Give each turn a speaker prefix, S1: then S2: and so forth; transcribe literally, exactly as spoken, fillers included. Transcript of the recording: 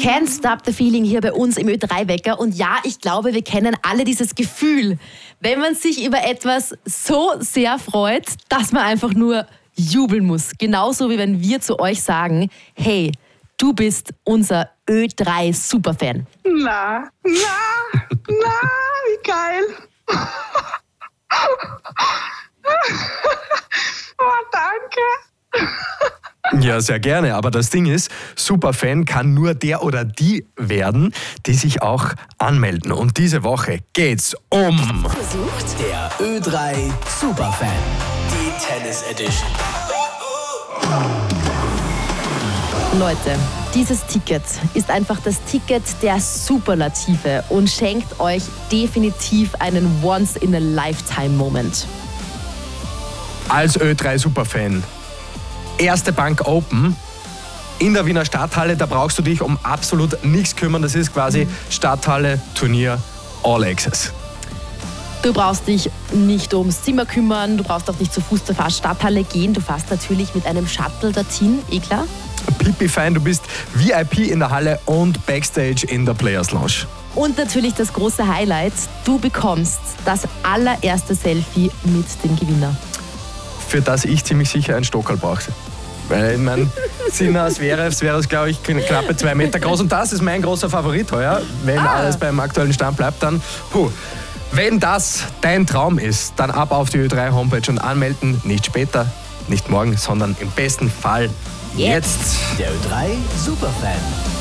S1: Can't Stop the Feeling hier bei uns im Ö drei Wecker. Und ja, ich glaube, wir kennen alle dieses Gefühl, wenn man sich über etwas so sehr freut, dass man einfach nur jubeln muss. Genauso wie wenn wir zu euch sagen, hey, du bist unser Ö drei Superfan.
S2: Na, na, na, wie geil. Oh, danke.
S3: Ja, sehr gerne. Aber das Ding ist, Superfan kann nur der oder die werden, die sich auch anmelden. Und diese Woche geht's um...
S4: Versucht der Ö drei Superfan. Die Tennis Edition.
S1: Leute, dieses Ticket ist einfach das Ticket der Superlative und schenkt euch definitiv einen Once-in-a-Lifetime-Moment.
S3: Als Ö drei Superfan. Erste Bank Open in der Wiener Stadthalle, da brauchst du dich um absolut nichts kümmern. Das ist quasi Stadthalle, Turnier, All Access.
S1: Du brauchst dich nicht ums Zimmer kümmern, du brauchst auch nicht zu Fuß zur Stadthalle gehen. Du fährst natürlich mit einem Shuttle dorthin, eh klar?
S3: Pipi fein, du bist V I P in der Halle und Backstage in der Players Lounge.
S1: Und natürlich das große Highlight, du bekommst das allererste Selfie mit dem Gewinner.
S3: Für das ich ziemlich sicher einen Stockerl brauche. Weil, ich meine, Sina Zverev wäre es, glaube ich, knappe zwei Meter groß. Und das ist mein großer Favorit heuer. Wenn ah. alles beim aktuellen Stand bleibt, dann, puh. Wenn das dein Traum ist, dann ab auf die Ö drei Homepage und anmelden. Nicht später, nicht morgen, sondern im besten Fall jetzt.
S4: Der Ö drei Superfan.